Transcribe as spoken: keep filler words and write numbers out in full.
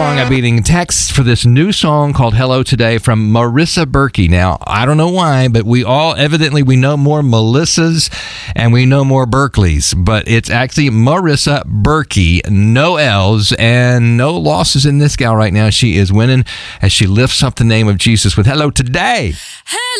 along, I've been getting texts for this new song called Hello Today from Marissa Berkey. Now, I don't know why, but we all, evidently, we know more Melissas and we know more Berkeleys, but it's actually Marissa Berkey, no L's and no losses in this gal right now. She is winning as she lifts up the name of Jesus with Hello Today. Hello.